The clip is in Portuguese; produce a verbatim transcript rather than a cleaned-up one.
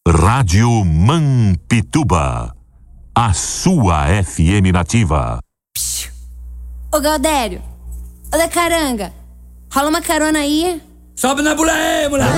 Rádio Mampituba, a sua F M nativa. Psiu. Ô Galdério, ô da caranga, rola uma carona aí. Sobe na bula aí, moleque!